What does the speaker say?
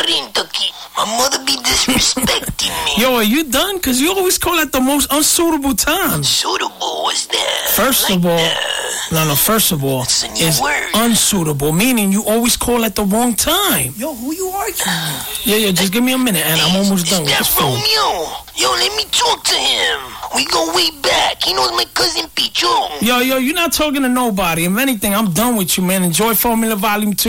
in, Ducky. My mother be disrespecting me. Yo, are you done? Because you always call at the most unsuitable time. Suitable, what's that? First of all, first of all, it's unsuitable, meaning you always call at the wrong time. Yo, who you arguing with? Yeah, just give me a minute, and I'm almost done with this phone. Romeo. Yo, let me talk to him. We go way back. He knows my cousin Pichon. Yo, you're not talking to nobody. If anything, I'm done with you, man. Enjoy Formula Volume 2.